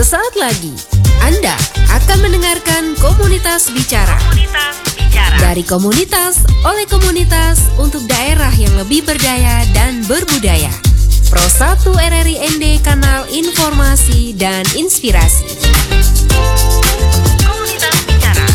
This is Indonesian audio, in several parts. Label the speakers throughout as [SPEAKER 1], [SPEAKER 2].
[SPEAKER 1] Sesaat lagi, Anda akan mendengarkan Komunitas Bicara. Dari komunitas, oleh komunitas, untuk daerah yang lebih berdaya dan berbudaya. Pro 1 RRI ND, kanal informasi dan inspirasi. Komunitas Bicara.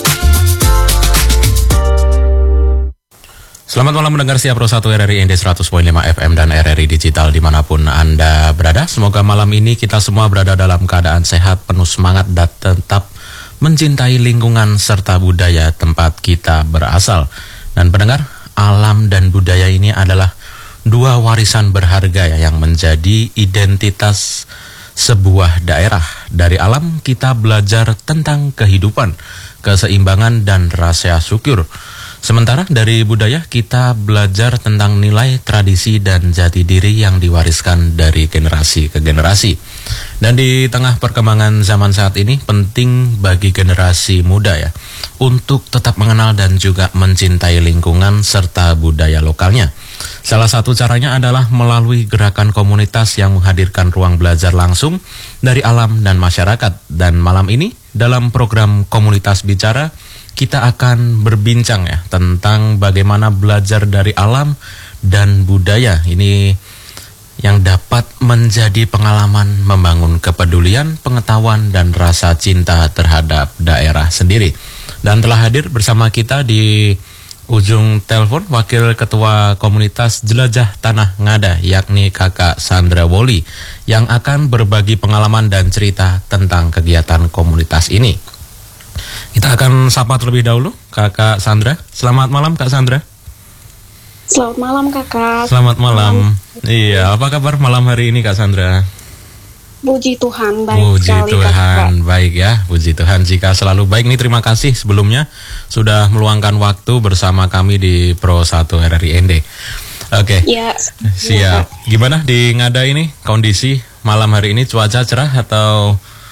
[SPEAKER 2] Selamat malam mendengar siap Pro 1 RRI ND 100.5 FM dan RRI Digital dimanapun Anda berada. Semoga malam ini kita semua berada dalam keadaan sehat, penuh semangat dan tetap mencintai lingkungan serta budaya tempat kita berasal. Dan pendengar, alam dan budaya ini adalah dua warisan berharga yang menjadi identitas sebuah daerah. Dari alam kita belajar tentang kehidupan, keseimbangan dan rasa syukur. Sementara dari budaya kita belajar tentang nilai, tradisi, dan jati diri yang diwariskan dari generasi ke generasi. Dan di tengah perkembangan zaman saat ini, penting bagi generasi muda untuk tetap mengenal dan juga mencintai lingkungan serta budaya lokalnya. Salah satu caranya adalah melalui gerakan komunitas yang menghadirkan ruang belajar langsung dari alam dan masyarakat. Dan malam ini dalam program Komunitas Bicara, kita akan berbincang tentang bagaimana belajar dari alam dan budaya ini yang dapat menjadi pengalaman membangun kepedulian, pengetahuan, dan rasa cinta terhadap daerah sendiri. Dan telah hadir bersama kita di ujung telepon Wakil Ketua Komunitas Jelajah Tanah Ngada, yakni Kakak Sandra Woli, yang akan berbagi pengalaman dan cerita tentang kegiatan komunitas ini. Kita akan sapa terlebih dahulu Kakak Sandra. Selamat malam Kak Sandra.
[SPEAKER 3] Selamat malam Kakak.
[SPEAKER 2] Selamat malam. Iya, apa kabar malam hari ini Kak Sandra?
[SPEAKER 3] Puji Tuhan, baik
[SPEAKER 2] Puji
[SPEAKER 3] sekali
[SPEAKER 2] Tuhan,
[SPEAKER 3] Kakak.
[SPEAKER 2] baik ya. Puji Tuhan jika selalu baik. Nih terima kasih sebelumnya sudah meluangkan waktu bersama kami di Pro 1 RRI ND. Oke.
[SPEAKER 3] Ya,
[SPEAKER 2] siap. Gimana di Ngada ini kondisi malam hari ini, cuaca cerah atau?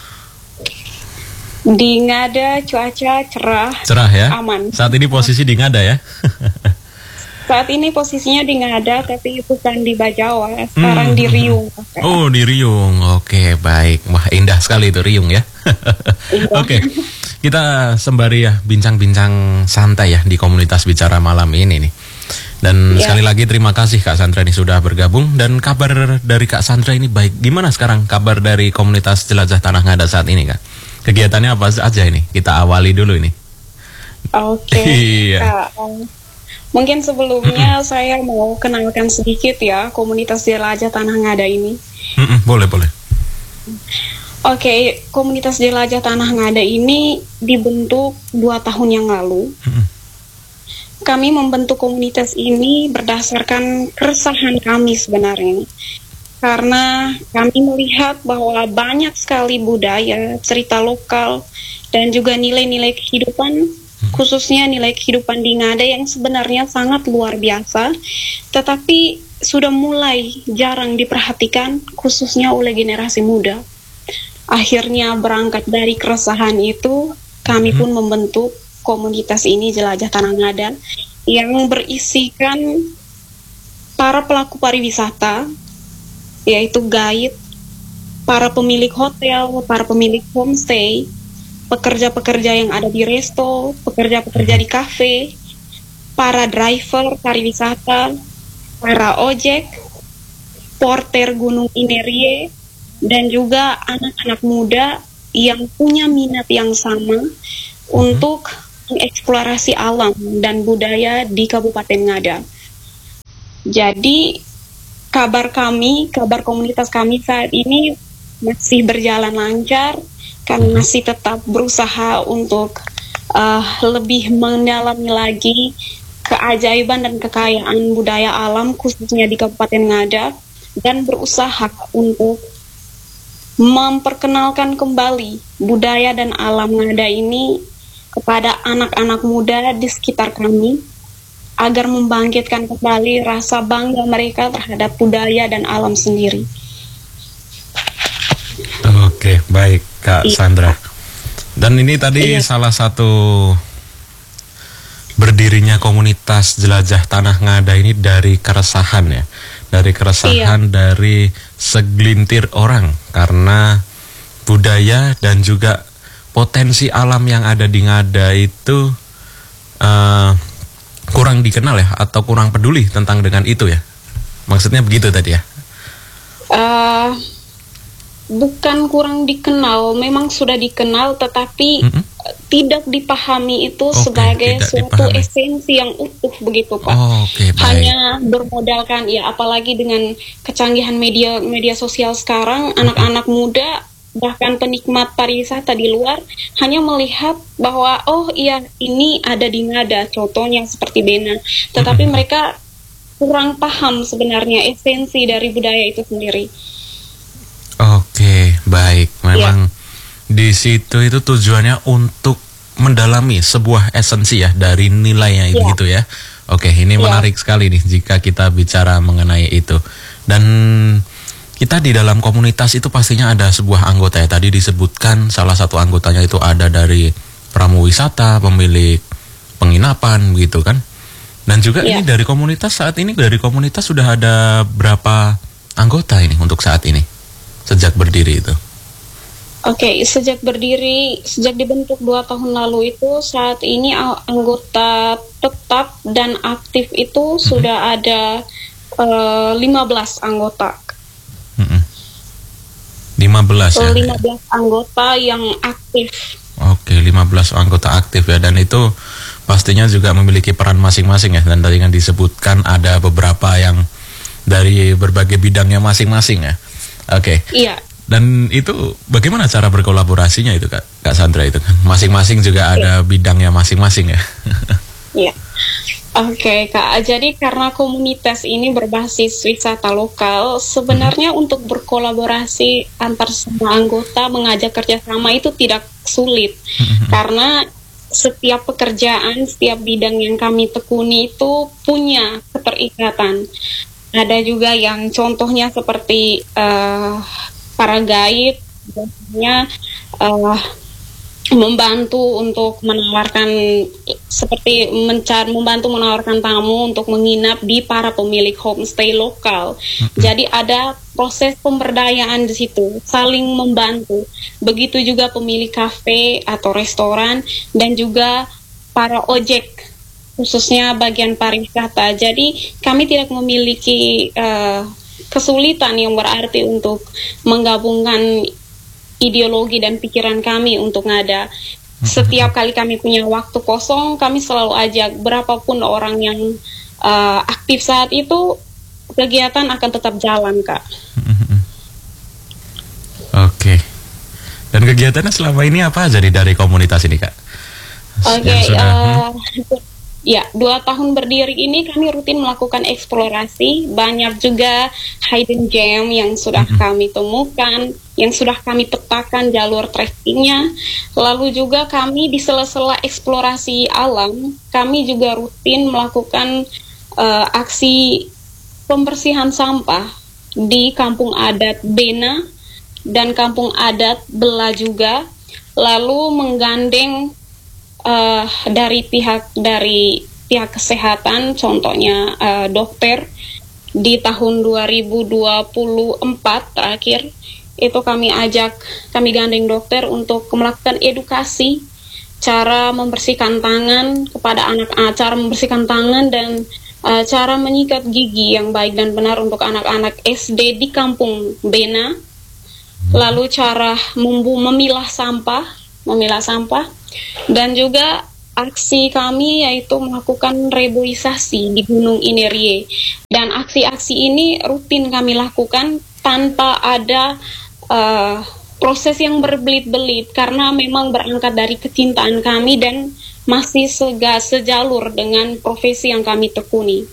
[SPEAKER 3] Di Ngada cuaca cerah.
[SPEAKER 2] Cerah ya?
[SPEAKER 3] Aman.
[SPEAKER 2] Saat ini posisi di Ngada ya?
[SPEAKER 3] Saat ini posisinya di Ngada, tapi bukan di Bajawa. Sekarang di Riung.
[SPEAKER 2] Oh, di Riung. Oke, baik. Wah, indah sekali itu Riung ya. Oke. Kita sembari bincang-bincang santai di Komunitas Bicara malam ini nih. Dan sekali lagi terima kasih Kak Sandra ini sudah bergabung. Dan kabar dari Kak Sandra ini baik. Gimana sekarang kabar dari Komunitas Jelajah Tanah Ngada saat ini Kak? Kegiatannya apa aja ini? Kita awali dulu ini.
[SPEAKER 3] Oke.
[SPEAKER 2] Iya.
[SPEAKER 3] Mungkin sebelumnya saya mau kenalkan sedikit Komunitas Jelajah Tanah Ngada ini.
[SPEAKER 2] Boleh.
[SPEAKER 3] Oke, Komunitas Jelajah Tanah Ngada ini dibentuk 2 tahun yang lalu. Kami membentuk komunitas ini berdasarkan keresahan kami sebenarnya. Karena kami melihat bahwa banyak sekali budaya, cerita lokal, dan juga nilai-nilai kehidupan, khususnya nilai kehidupan di Ngada yang sebenarnya sangat luar biasa, tetapi sudah mulai jarang diperhatikan, khususnya oleh generasi muda. Akhirnya berangkat dari keresahan itu, kami pun membentuk komunitas ini, Jelajah Tanah Ngada, yang berisikan para pelaku pariwisata, yaitu guide, para pemilik hotel, para pemilik homestay, pekerja-pekerja yang ada di resto, pekerja-pekerja di kafe, para driver pariwisata, para ojek, porter Gunung Inerie, dan juga anak-anak muda yang punya minat yang sama untuk mengeksplorasi alam dan budaya di Kabupaten Ngada. Jadi kabar komunitas kami saat ini masih berjalan lancar. Kami masih tetap berusaha untuk lebih mendalami lagi keajaiban dan kekayaan budaya alam khususnya di Kabupaten Ngada, dan berusaha untuk memperkenalkan kembali budaya dan alam Ngada ini kepada anak-anak muda di sekitar kami, agar membangkitkan kembali rasa bangga mereka terhadap budaya dan alam sendiri.
[SPEAKER 2] Oke, baik Kak Sandra. Dan ini tadi salah satu berdirinya komunitas Jelajah Tanah Ngada ini dari keresahan dari keresahan dari segelintir orang, karena budaya dan juga potensi alam yang ada di Ngada itu kurang dikenal ya, atau kurang peduli tentang dengan itu ya? Maksudnya begitu tadi ya?
[SPEAKER 3] Bukan kurang dikenal, memang sudah dikenal, tetapi tidak dipahami itu sebagai suatu esensi yang utuh begitu Pak. Hanya bermodalkan ya, apalagi dengan kecanggihan media sosial sekarang, anak-anak muda bahkan penikmat pariwisata di luar hanya melihat bahwa oh iya ini ada di Ngada, contohnya seperti Bena, tetapi mereka kurang paham sebenarnya esensi dari budaya itu sendiri.
[SPEAKER 2] Oke, baik. Memang di situ itu tujuannya untuk mendalami sebuah esensi ya dari nilainya itu gitu ya. Oke, ini menarik sekali nih jika kita bicara mengenai itu. Dan kita di dalam komunitas itu pastinya ada sebuah anggota ya. Tadi disebutkan salah satu anggotanya itu ada dari pramuwisata, pemilik penginapan gitu kan. Dan juga ini dari komunitas, saat ini dari komunitas sudah ada berapa anggota ini untuk saat ini? Sejak berdiri itu?
[SPEAKER 3] Oke, sejak dibentuk 2 tahun lalu itu, saat ini anggota tetap dan aktif itu sudah ada 15 anggota.
[SPEAKER 2] 15 ya?
[SPEAKER 3] 15 anggota yang aktif.
[SPEAKER 2] Oke, 15 anggota aktif ya, dan itu pastinya juga memiliki peran masing-masing ya, dan tadi kan disebutkan ada beberapa yang dari berbagai bidangnya masing-masing ya. Oke.
[SPEAKER 3] Iya.
[SPEAKER 2] Dan itu bagaimana cara berkolaborasinya itu Kak Sandra itu kan? Masing-masing juga ada bidangnya masing-masing ya.
[SPEAKER 3] Iya. Oke Kak, jadi karena komunitas ini berbasis wisata lokal, sebenarnya untuk berkolaborasi antar semua anggota mengajak kerjasama itu tidak sulit. Karena setiap pekerjaan, setiap bidang yang kami tekuni itu punya keterikatan. Ada juga yang contohnya seperti para guide, biasanya membantu untuk menawarkan membantu menawarkan tamu untuk menginap di para pemilik homestay lokal. Jadi ada proses pemberdayaan di situ, saling membantu. Begitu juga pemilik kafe atau restoran dan juga para ojek, khususnya bagian pariwisata. Jadi kami tidak memiliki kesulitan yang berarti untuk menggabungkan ideologi dan pikiran kami untuk Ngada. Setiap kali kami punya waktu kosong, kami selalu ajak berapapun orang yang aktif saat itu, kegiatan akan tetap jalan Kak.
[SPEAKER 2] Oke. Dan kegiatannya selama ini apa aja dari komunitas ini Kak?
[SPEAKER 3] Oke, ya, 2 tahun berdiri ini kami rutin melakukan eksplorasi. Banyak juga hidden gem yang sudah kami temukan, yang sudah kami petakan jalur trekkingnya. Lalu juga kami di sela-sela eksplorasi alam, kami juga rutin melakukan aksi pembersihan sampah di kampung adat Bena dan kampung adat Bela juga. Lalu menggandeng dari pihak kesehatan, contohnya dokter, di tahun 2024 terakhir itu kami gandeng dokter untuk melakukan edukasi cara membersihkan tangan kepada anak-anak, cara membersihkan tangan dan cara menyikat gigi yang baik dan benar untuk anak-anak SD di kampung Bena. Lalu cara memilah sampah, dan juga aksi kami yaitu melakukan reboisasi di Gunung Inerie. Dan aksi-aksi ini rutin kami lakukan tanpa ada proses yang berbelit-belit, karena memang berangkat dari kecintaan kami dan masih sejalur dengan profesi yang kami tekuni.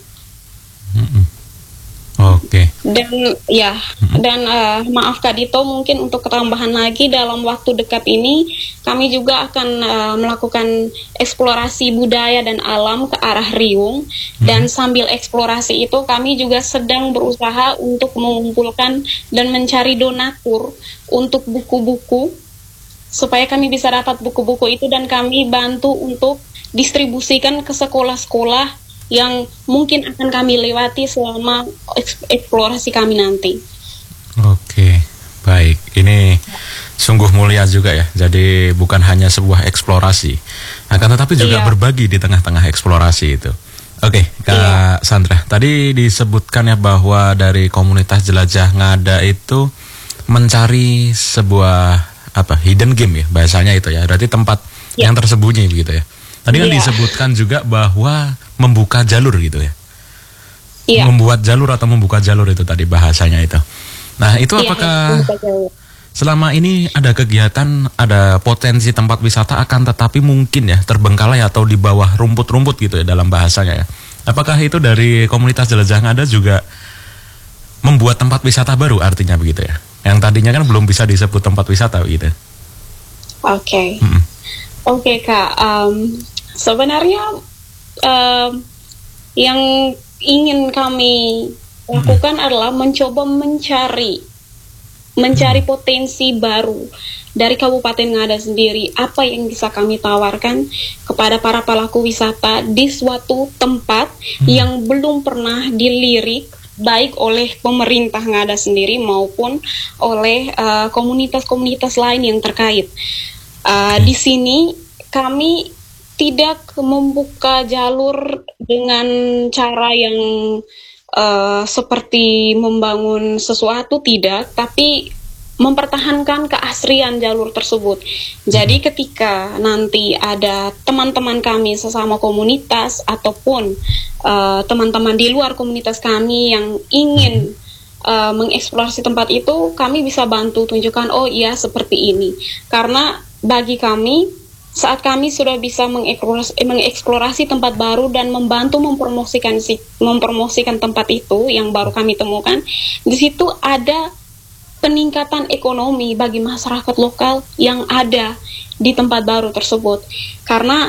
[SPEAKER 2] Oke.
[SPEAKER 3] Dan maaf Kak Dito, mungkin untuk ketambahan lagi, dalam waktu dekat ini kami juga akan melakukan eksplorasi budaya dan alam ke arah Riung. Dan sambil eksplorasi itu kami juga sedang berusaha untuk mengumpulkan dan mencari donatur untuk buku-buku, supaya kami bisa dapat buku-buku itu dan kami bantu untuk distribusikan ke sekolah-sekolah yang mungkin akan kami lewati selama eksplorasi kami nanti.
[SPEAKER 2] Oke, baik. Ini Sungguh mulia juga ya. Jadi bukan hanya sebuah eksplorasi, akan tetapi juga berbagi di tengah-tengah eksplorasi itu. Oke, Kak Sandra, tadi disebutkan ya bahwa dari komunitas jelajah ngada itu mencari sebuah hidden game ya bahasanya itu ya. Berarti tempat yang tersembunyi begitu ya. Tadi kan disebutkan juga bahwa membuka jalur gitu ya. Membuat jalur atau membuka jalur itu tadi bahasanya itu. Nah, itu apakah selama ini ada kegiatan, ada potensi tempat wisata akan tetapi mungkin ya terbengkalai atau di bawah rumput-rumput gitu ya dalam bahasanya ya. Apakah itu dari komunitas jelajah ngada juga membuat tempat wisata baru artinya begitu ya? Yang tadinya kan belum bisa disebut tempat wisata gitu.
[SPEAKER 3] Oke. Oke, Kak. Sebenarnya yang ingin kami lakukan adalah mencoba mencari potensi baru dari Kabupaten Ngada sendiri. Apa yang bisa kami tawarkan kepada para pelaku wisata di suatu tempat yang belum pernah dilirik baik oleh pemerintah Ngada sendiri maupun oleh komunitas-komunitas lain yang terkait. Di sini kami tidak membuka jalur dengan cara yang seperti membangun sesuatu, tidak, tapi mempertahankan keasrian jalur tersebut. Jadi ketika nanti ada teman-teman kami sesama komunitas ataupun teman-teman di luar komunitas kami yang ingin mengeksplorasi tempat itu, kami bisa bantu tunjukkan, oh iya seperti ini. Karena bagi kami, saat kami sudah bisa mengeksplorasi tempat baru dan membantu mempromosikan tempat itu yang baru kami temukan, di situ ada peningkatan ekonomi bagi masyarakat lokal yang ada di tempat baru tersebut. Karena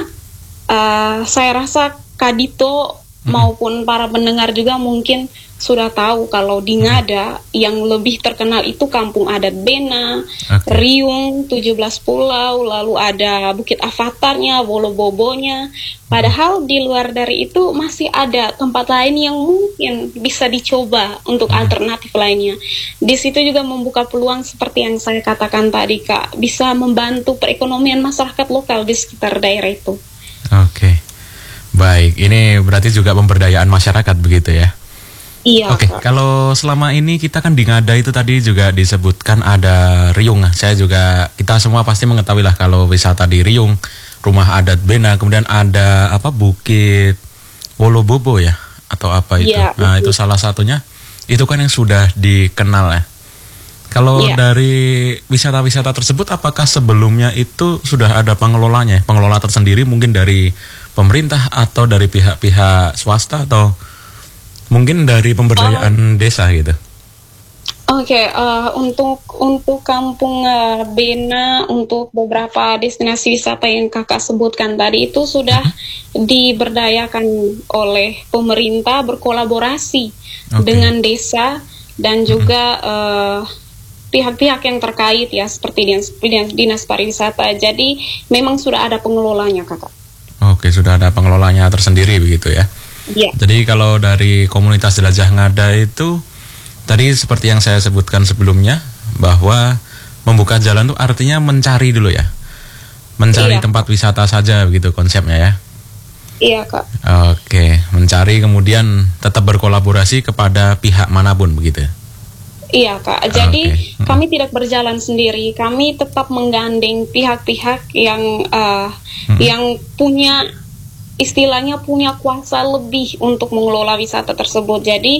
[SPEAKER 3] saya rasa Kak Dito maupun para pendengar juga mungkin sudah tahu kalau di Ngada yang lebih terkenal itu Kampung Adat Bena, Riung, 17 Pulau, lalu ada Bukit Avatarnya, Wolobobonya. Padahal di luar dari itu masih ada tempat lain yang mungkin bisa dicoba untuk alternatif lainnya. Di situ juga membuka peluang seperti yang saya katakan tadi, Kak, bisa membantu perekonomian masyarakat lokal di sekitar daerah itu.
[SPEAKER 2] Oke. Baik, ini berarti juga pemberdayaan masyarakat begitu ya?
[SPEAKER 3] Iya.
[SPEAKER 2] Oke, kalau selama ini kita kan di Ngada itu tadi juga disebutkan ada Riung. Kita semua pasti mengetahui lah kalau wisata di Riung, rumah adat Bena, kemudian ada Bukit Wolobobo ya atau apa itu. Nah, itu salah satunya. Itu kan yang sudah dikenal ya. Kalau dari wisata-wisata tersebut, apakah sebelumnya itu sudah ada pengelolanya, pengelola tersendiri mungkin dari pemerintah atau dari pihak-pihak swasta atau mungkin dari pemberdayaan desa gitu?
[SPEAKER 3] Oke, untuk Kampung Bena, untuk beberapa destinasi wisata yang kakak sebutkan tadi itu sudah diberdayakan oleh pemerintah berkolaborasi dengan desa dan juga pihak-pihak yang terkait ya seperti dinas pariwisata. Jadi memang sudah ada pengelolanya, kakak.
[SPEAKER 2] Oke, sudah ada pengelolanya tersendiri begitu ya.
[SPEAKER 3] Iya.
[SPEAKER 2] Jadi kalau dari komunitas jelajah ngada itu tadi seperti yang saya sebutkan sebelumnya bahwa membuka jalan itu artinya mencari dulu ya. Mencari tempat wisata saja begitu konsepnya ya.
[SPEAKER 3] Iya, Kak.
[SPEAKER 2] Oke, mencari kemudian tetap berkolaborasi kepada pihak manapun begitu.
[SPEAKER 3] Iya, Kak. Jadi kami tidak berjalan sendiri. Kami tetap menggandeng pihak-pihak yang punya istilahnya punya kuasa lebih untuk mengelola wisata tersebut. Jadi